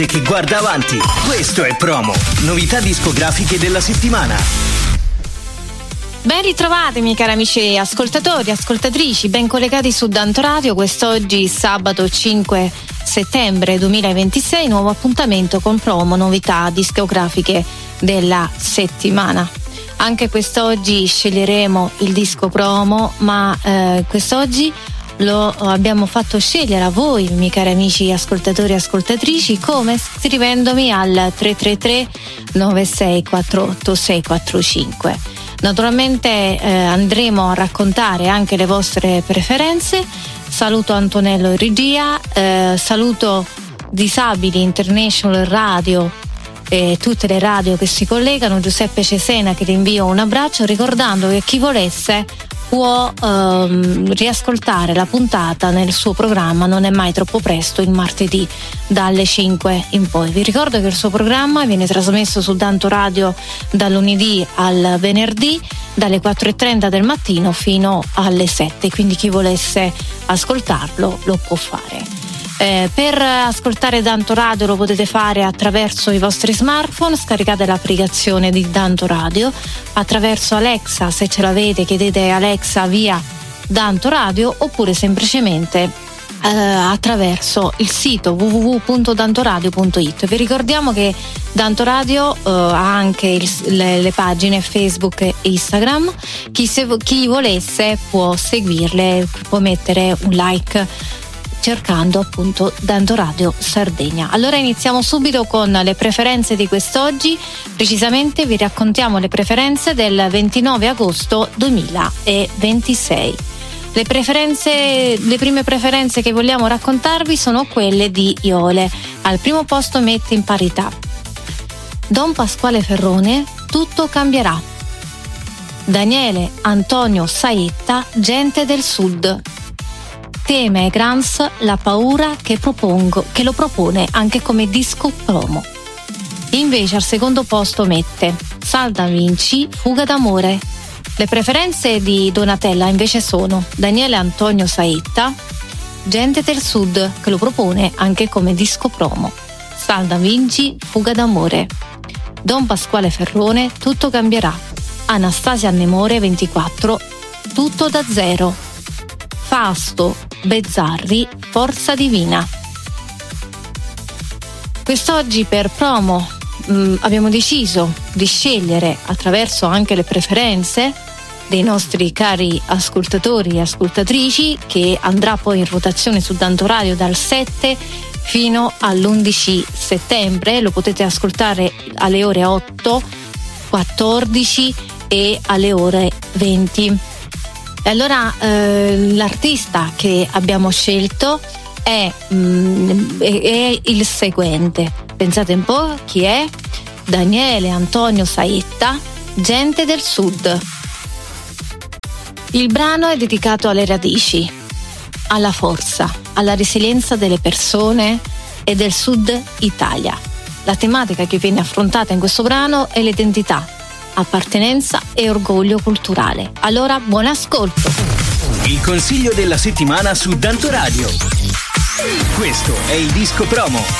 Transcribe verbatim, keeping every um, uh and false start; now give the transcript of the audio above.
che guarda avanti. Questo è Promo, novità discografiche della settimana. Ben ritrovati, miei cari amici ascoltatori, ascoltatrici, ben collegati su Danto Radio. Quest'oggi sabato cinque settembre duemilaventisei, nuovo appuntamento con Promo, novità discografiche della settimana. Anche quest'oggi sceglieremo il disco promo, ma eh, quest'oggi lo abbiamo fatto scegliere a voi, miei cari amici ascoltatori e ascoltatrici, come scrivendomi al tre tre tre nove sei quattro otto sei quattro cinque. Naturalmente eh, andremo a raccontare anche le vostre preferenze. Saluto Antonello in regia, eh, saluto Disabili International Radio e tutte le radio che si collegano, Giuseppe Cesena, che ti invio un abbraccio, ricordando che chi volesse può ehm, riascoltare la puntata nel suo programma Non è mai troppo presto, il martedì dalle cinque in poi. Vi ricordo che il suo programma viene trasmesso su Danto Radio dal lunedì al venerdì dalle quattro e trenta del mattino fino alle sette, quindi chi volesse ascoltarlo lo può fare. Eh, per ascoltare Danto Radio lo potete fare attraverso i vostri smartphone, scaricate l'applicazione di Danto Radio, attraverso Alexa, se ce l'avete chiedete Alexa via Danto Radio, oppure semplicemente eh, attraverso il sito w w w punto dantoradio punto i t. Vi ricordiamo che Danto Radio eh, ha anche il, le, le pagine Facebook e Instagram, chi, se, chi volesse può seguirle, può mettere un like cercando appunto Danto Radio Sardegna. Allora iniziamo subito con le preferenze di quest'oggi. Precisamente vi raccontiamo le preferenze del ventinove agosto duemilaventisei. Le preferenze, le prime preferenze che vogliamo raccontarvi sono quelle di Iole. Al primo posto mette in parità Don Pasquale Ferrone, Tutto cambierà. Daniele Antonio Saetta, Gente del Sud. Teme e Grans, La paura che propongo, che lo propone anche come disco promo. Invece al secondo posto mette Salda Vinci, Fuga d'amore. Le preferenze di Donatella invece sono Daniele Antonio Saetta, Gente del Sud, che lo propone anche come disco promo. Salda Vinci, Fuga d'amore. Don Pasquale Ferrone, Tutto cambierà. Anastasia Nemore ventiquattro, Tutto da zero. Fausto Bezzarri, Forza divina. Quest'oggi per promo mh, abbiamo deciso di scegliere, attraverso anche le preferenze dei nostri cari ascoltatori e ascoltatrici, che andrà poi in rotazione su Danto Radio dal sette fino all'undici settembre. Lo potete ascoltare alle ore otto, quattordici e alle ore venti. E allora eh, l'artista che abbiamo scelto è, mh, è il seguente. Pensate un po' chi è? Daniele Antonio Saetta, Gente del Sud. Il brano è dedicato alle radici, alla forza, alla resilienza delle persone e del Sud Italia. La tematica che viene affrontata in questo brano è l'identità, appartenenza e orgoglio culturale. Allora, buon ascolto. Il consiglio della settimana su Danto Radio. Questo è il disco promo.